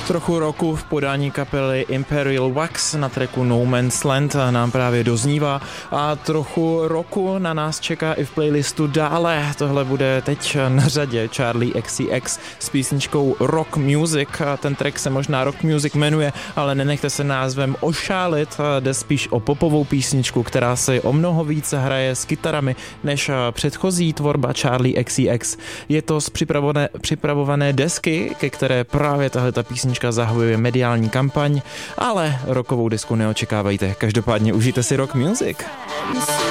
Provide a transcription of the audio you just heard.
Trochu roku v podání kapely Imperial Wax na tracku No Man's Land nám právě doznívá a trochu roku na nás čeká i v playlistu dále. Tohle bude teď na řadě Charli XCX s písničkou Rock Music. Ten track se možná Rock Music jmenuje, ale nenechte se názvem ošálit. Jde spíš o popovou písničku, která si o mnoho více hraje s kytarami než předchozí tvorba Charli XCX. Je to z připravované desky, ke které právě tahleta písnička zahajuje mediální kampaň, ale rockovou desku neočekávejte. Každopádně užijte si Rock Music.